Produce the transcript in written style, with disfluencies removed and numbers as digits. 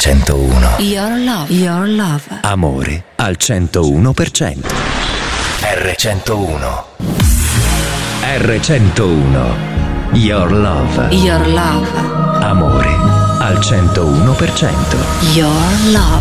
R101. Your love. Your love. Amore al 101%. R101. R101. Your love. Your love. Amore al 101%. Your love.